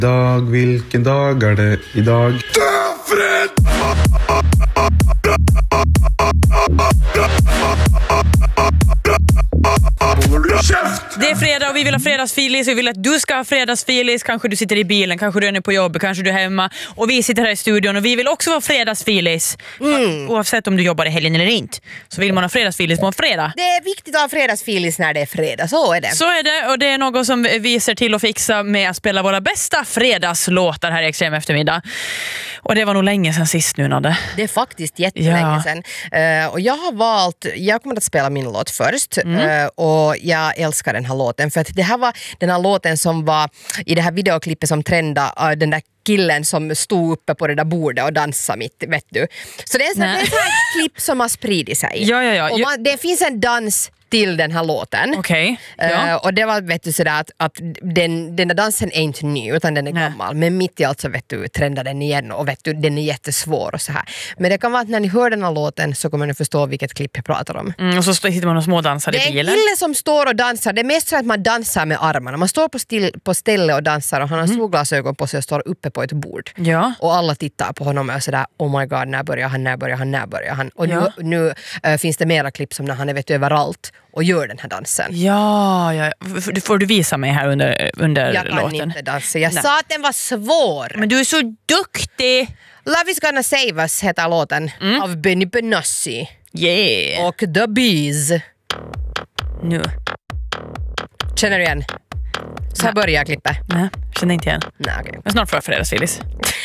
Dag, vilken dag är det idag? Det är fredag och vi vill ha fredagsfilis. Vi vill att du ska ha fredagsfilis. Kanske du sitter i bilen, kanske du är på jobb, kanske du är hemma. Och vi sitter här i studion och vi vill också ha fredagsfilis. Oavsett om du jobbar i helgen eller inte, så vill man ha fredagsfilis på en fredag. Det är viktigt att ha fredagsfilis när det är fredag, så är det. Så är det, och det är något som vi ser till att fixa med att spela våra bästa fredagslåtar här i Extrem eftermiddag. Och det var nog länge sedan sist nu, Nadde. Det är faktiskt jättelänge sedan. Och jag kommer att spela min låt först. Och jag älskar den här låten. För att det här var den här låten som var i det här videoklippet som trendade, den där killen som stod uppe på det där bordet och dansade mitt, vet du. Så det är så här klipp som har spridit sig. Ja. Och det finns en dans till den här låten. Okej. Ja. Och det var, vet du, sådär att den där dansen är inte ny utan den är gammal. Men mitt i allt så, vet du, trendar den igen och vet du, den är jättesvår och så här. Men det kan vara att när ni hör den här låten så kommer ni förstå vilket klipp jag pratar om. Och så sitter man och smådansar i bilen. Det är en kille som står och dansar. Det är mest så att man dansar med armarna. Man står på ställe och dansar och han har solglasögon på sig och står uppe på ett bord. Ja. Och alla tittar på honom och sådär, oh my god, när börjar han? Och nu finns det mera klipp som när han är, vet du, överallt och gör den här dansen. Ja. Får du visa mig här under jag kan låten? Inte dansa. Jag sa att den var svår. Men du är så duktig. Love is gonna save us heter låten av Benny Benassi. Yeah. Och The Bees. Nu. Känner du igen? Så här börjar klippet. Nej, känner inte igen. Nej, okej. Men snart får jag fredagsfilis.